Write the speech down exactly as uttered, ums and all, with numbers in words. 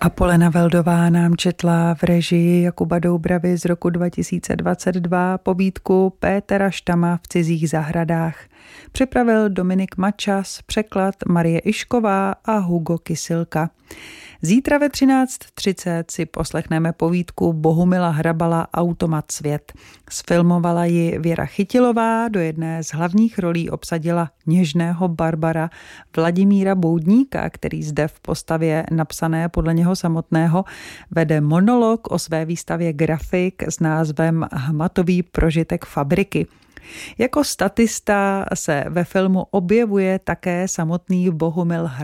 Polena Veldová nám četla v režii Jakuba Doubravy z roku dva tisíce dvacet dva povídku Pétera Štama V cizích zahradách. Připravil Dominik Mačas, překlad Marie Išková a Hugo Kysilka. Zítra ve třináct třicet si poslechneme povídku Bohumila Hrabala Automat svět. Sfilmovala ji Věra Chytilová, do jedné z hlavních rolí obsadila něžného Barbara Vladimíra Boudníka, který zde v postavě napsané podle něho samotného vede monolog o své výstavě grafik s názvem Hmatový prožitek fabriky. Jako statista se ve filmu objevuje také samotný Bohumil